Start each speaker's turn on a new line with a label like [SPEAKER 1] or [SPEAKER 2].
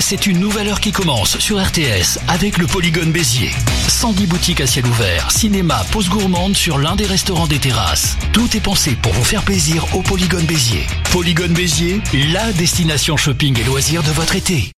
[SPEAKER 1] c'est une nouvelle heure qui commence sur RTS avec le Polygone Béziers. 110 boutiques à ciel ouvert, cinéma, pause gourmande sur l'un des restaurants des terrasses. Tout est pensé pour vous faire plaisir au Polygone Béziers. Polygone Béziers, la destination shopping et loisirs de votre été.